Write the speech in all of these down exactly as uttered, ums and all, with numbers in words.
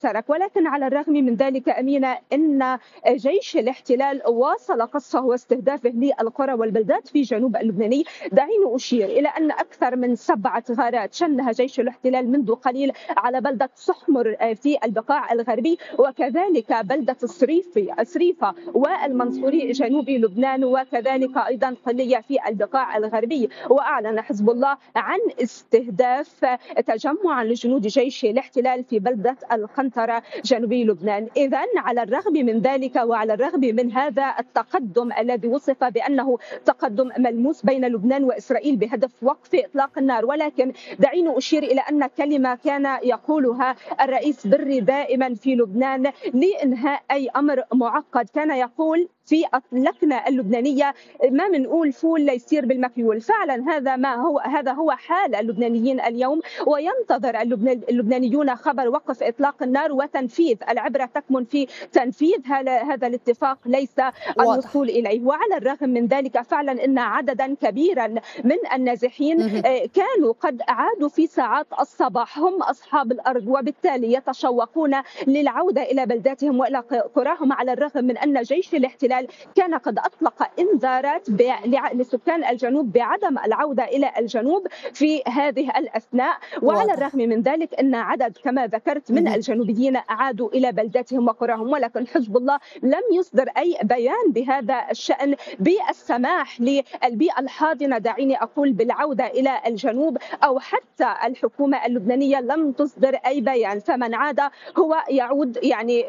ترك. ولكن على الرغم من ذلك أمينة، إن جيش الاحتلال واصل قصفه واستهدافه للقرى والبلدات في جنوب اللبناني. دعيني أشير إلى أن أكثر من سبعة غارات شنها جيش الاحتلال منذ قليل على بلدة سحمر في البقاع الغربي، وكذلك بلدة الصريفي الصريفة والمنصوري جنوب لبنان، وكذلك أيضا قلية في البقاع الغربي. وأعلن حزب الله عن استهداف تجمعا لجنود جيش الاحتلال في بلدة القنطرة جنوبي لبنان. إذن على الرغم من ذلك وعلى الرغم من هذا التقدم الذي وصف بأنه تقدم ملموس بين لبنان وإسرائيل بهدف وقف إطلاق النار، ولكن دعيني أشير إلى أن كلمة كان يقولها الرئيس بري دائما في لبنان لإنهاء أي أمر معقد، كان يقول في اللكنة اللبنانية ما منقول فول ليصير بالمكيول. فعلا هذا ما هو هذا هو حال اللبنانيين اليوم، وينتظر اللبنانيون خبر وقف إطلاق النار وتنفيذ. العبرة تكمن في تنفيذ هذا الاتفاق ليس الوصول إليه. وعلى الرغم من ذلك فعلا إن عددا كبيرا من النازحين كانوا قد عادوا في ساعات الصباح، هم أصحاب الأرض، وبالتالي يتشوقون للعودة إلى بلداتهم وإلى قراهم، على الرغم من أن جيش الاحتلال كان قد أطلق إنذارات لسكان الجنوب بعدم العودة إلى الجنوب في هذه الأثناء. وعلى الرغم من ذلك أن عدد كما ذكرت من الجنوبيين عادوا إلى بلداتهم وقراهم، ولكن حزب الله لم يصدر أي بيان بهذا الشأن بالسماح للبيئة الحاضنة، دعيني أقول، بالعودة إلى الجنوب، أو حتى الحكومة اللبنانية لم تصدر أي بيان. فمن عاد هو يعود يعني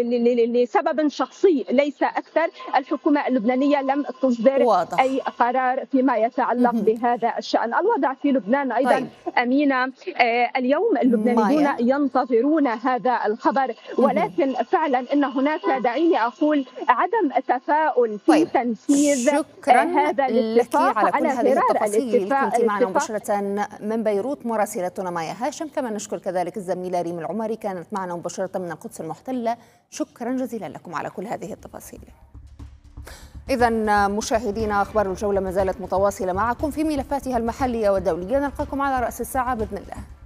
لسبب شخصي ليس أكثر. الحكومة اللبنانية لم تصدر واضح. أي قرار فيما يتعلق م- بهذا الشأن. الوضع في لبنان أيضا طيب. أمينة، آه اليوم اللبنانيون مايا. ينتظرون هذا الخبر، ولكن م- فعلا إن هناك، دعيني أقول، عدم تفاؤل في طيب. تنفيذ شكرا آه هذا الاتفاق على كل على هذه التفاصيل. كنت معنا مباشرة من بيروت مراسلتنا مايا هاشم. كما نشكر كذلك الزميلة ريم العمري كانت معنا مباشرة من القدس المحتلة. شكرا جزيلا لكم على كل هذه التفاصيل. إذن مشاهدينا، أخبار الجولة ما زالت متواصلة معكم في ملفاتها المحلية والدولية. نلقاكم على رأس الساعة بإذن الله.